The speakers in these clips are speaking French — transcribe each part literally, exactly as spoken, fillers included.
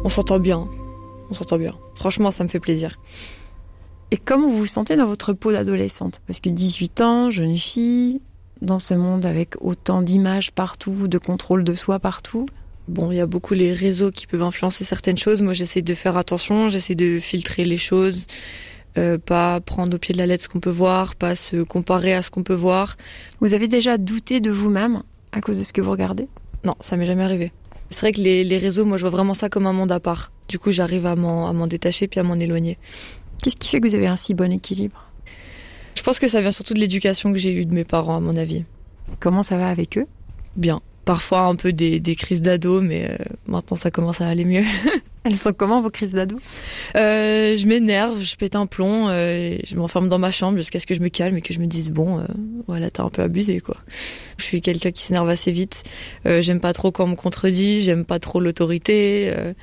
On s'entend bien. On s'entend bien. Franchement, ça me fait plaisir. Et comment vous vous sentez dans votre peau d'adolescente ? Parce que dix-huit ans, jeune fille, dans ce monde avec autant d'images partout, de contrôle de soi partout. Bon, il y a beaucoup les réseaux qui peuvent influencer certaines choses. Moi, j'essaie de faire attention, j'essaie de filtrer les choses, euh, pas prendre au pied de la lettre ce qu'on peut voir, pas se comparer à ce qu'on peut voir. Vous avez déjà douté de vous-même à cause de ce que vous regardez ? Non, ça m'est jamais arrivé. C'est vrai que les, les réseaux, moi, je vois vraiment ça comme un monde à part. Du coup, j'arrive à m'en, à m'en détacher puis à m'en éloigner. Qu'est-ce qui fait que vous avez un si bon équilibre ? Je pense que ça vient surtout de l'éducation que j'ai eue de mes parents, à mon avis. Comment ça va avec eux ? Bien. Parfois un peu des, des crises d'ado, mais euh, maintenant ça commence à aller mieux. Elles sont comment, vos crises d'ado ? euh, Je m'énerve, je pète un plomb, euh, je m'enferme dans ma chambre jusqu'à ce que je me calme et que je me dise bon, euh, voilà, t'as un peu abusé, quoi. Je suis quelqu'un qui s'énerve assez vite. Euh, j'aime pas trop quand on me contredit, j'aime pas trop l'autorité, euh,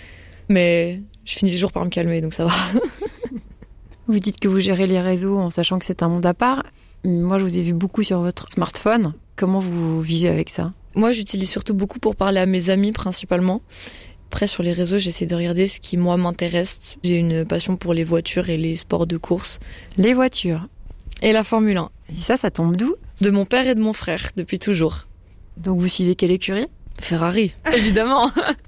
mais je finis toujours par me calmer, donc ça va. Vous dites que vous gérez les réseaux en sachant que c'est un monde à part. Moi, je vous ai vu beaucoup sur votre smartphone. Comment vous vivez avec ça ? Moi, j'utilise surtout beaucoup pour parler à mes amis, principalement. Après, sur les réseaux, j'essaie de regarder ce qui, moi, m'intéresse. J'ai une passion pour les voitures et les sports de course. Les voitures ? Et la Formule un. Et ça, ça tombe d'où ? De mon père et de mon frère, depuis toujours. Donc, vous suivez quelle écurie ? Ferrari, évidemment.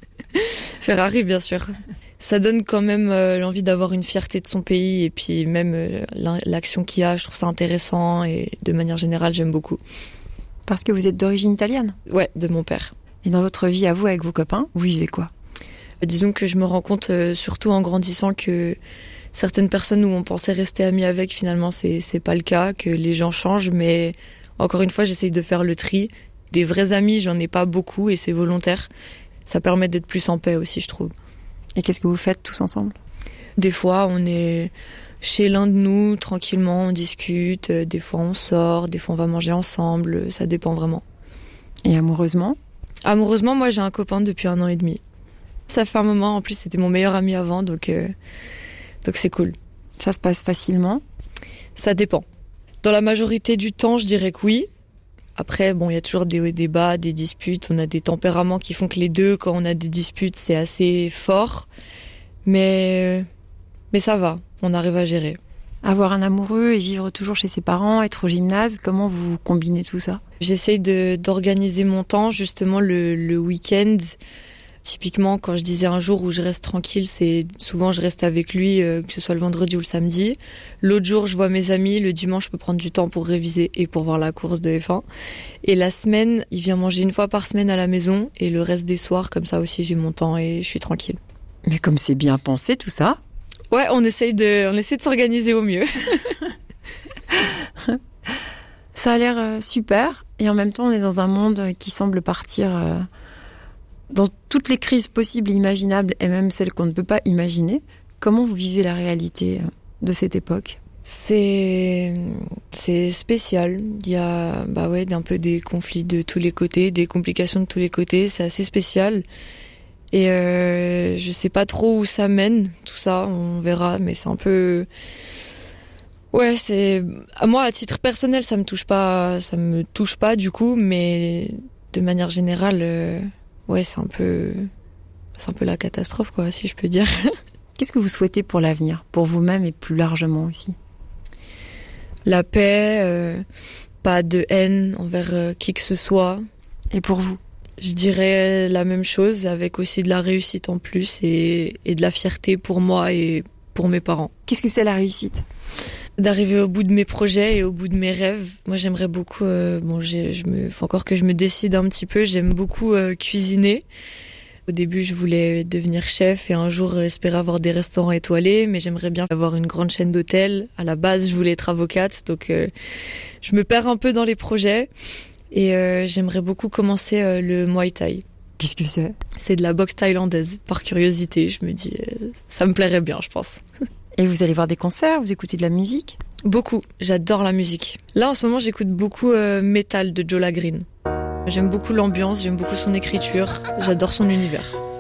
Ferrari, bien sûr. Ça donne quand même euh, l'envie d'avoir une fierté de son pays et puis même euh, l'action qu'il y a, je trouve ça intéressant et de manière générale, j'aime beaucoup. Parce que vous êtes d'origine italienne ? Ouais, de mon père. Et dans votre vie à vous, avec vos copains, vous vivez quoi ? euh, Disons que je me rends compte, euh, surtout en grandissant, que certaines personnes où on pensait rester amis avec, finalement, c'est, c'est pas le cas, que les gens changent, mais encore une fois, j'essaye de faire le tri. Des vrais amis, j'en ai pas beaucoup et c'est volontaire. Ça permet d'être plus en paix aussi, je trouve. Et qu'est-ce que vous faites tous ensemble ? Des fois, on est chez l'un de nous, tranquillement, on discute. Des fois, on sort. Des fois, on va manger ensemble. Ça dépend vraiment. Et amoureusement ? Amoureusement, moi, j'ai un copain depuis un an et demi. Ça fait un moment. En plus, c'était mon meilleur ami avant, donc, euh, donc c'est cool. Ça se passe facilement ? Ça dépend. Dans la majorité du temps, je dirais que oui. Après, bon, il y a toujours des hauts et des bas, des disputes. On a des tempéraments qui font que les deux, quand on a des disputes, c'est assez fort. Mais, mais ça va, on arrive à gérer. Avoir un amoureux et vivre toujours chez ses parents, être au gymnase, comment vous combinez tout ça ? J'essaye de, d'organiser mon temps, justement, le, le week-end. Typiquement, quand je disais un jour où je reste tranquille, c'est souvent je reste avec lui, euh, que ce soit le vendredi ou le samedi. L'autre jour, je vois mes amis. Le dimanche, je peux prendre du temps pour réviser et pour voir la course de F un. Et la semaine, il vient manger une fois par semaine à la maison. Et le reste des soirs, comme ça aussi, j'ai mon temps et je suis tranquille. Mais comme c'est bien pensé tout ça. Ouais, on essaye de, on essaie de s'organiser au mieux. Ça a l'air euh, super. Et en même temps, on est dans un monde qui semble partir... Euh... Dans toutes les crises possibles et imaginables, et même celles qu'on ne peut pas imaginer, comment vous vivez la réalité de cette époque ? C'est, c'est spécial. Il y a bah ouais, un peu des conflits de tous les côtés, des complications de tous les côtés. C'est assez spécial. Et euh, je sais pas trop où ça mène, tout ça. On verra, mais c'est un peu... Ouais, c'est... Moi, à titre personnel, ça me touche pas, ça me touche pas du coup, mais de manière générale... Euh... Ouais, c'est un peu, c'est un peu la catastrophe, quoi, si je peux dire. Qu'est-ce que vous souhaitez pour l'avenir, pour vous-même et plus largement aussi ? La paix, euh, pas de haine envers euh, qui que ce soit. Et pour vous ? Je dirais la même chose, avec aussi de la réussite en plus et, et de la fierté pour moi et pour mes parents. Qu'est-ce que c'est la réussite ? D'arriver au bout de mes projets et au bout de mes rêves. Moi, j'aimerais beaucoup... Euh, bon, j'ai, je me, faut encore que je me décide un petit peu. J'aime beaucoup euh, cuisiner. Au début, je voulais devenir chef et un jour espérer avoir des restaurants étoilés, mais j'aimerais bien avoir une grande chaîne d'hôtels. À la base, je voulais être avocate, donc euh, je me perds un peu dans les projets. Et euh, j'aimerais beaucoup commencer euh, le Muay Thai. Qu'est-ce que c'est ? C'est de la boxe thaïlandaise. Par curiosité, je me dis, euh, ça me plairait bien, je pense. Et vous allez voir des concerts, vous écoutez de la musique ? Beaucoup, j'adore la musique. Là, en ce moment, j'écoute beaucoup euh, Metal de Jola Green. J'aime beaucoup l'ambiance, j'aime beaucoup son écriture, j'adore son univers.